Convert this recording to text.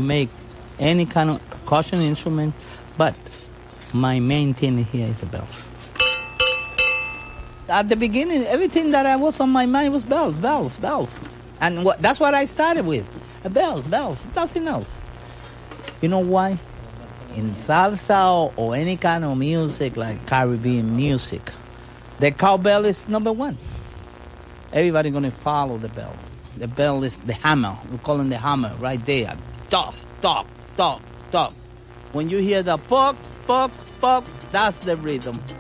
make any kind of percussion instrument, but my main thing here is the bells. At the beginning, everything that I was on my mind was bells, bells, bells. And that's what I started with. Bells, bells, nothing else. You know why? In salsa or any kind of music, like Caribbean music, the cowbell is number one. Everybody going to follow the bell. The bell is the hammer. We call it the hammer right there. Talk, talk, talk, talk. When you hear the poke, poke, poke, that's the rhythm.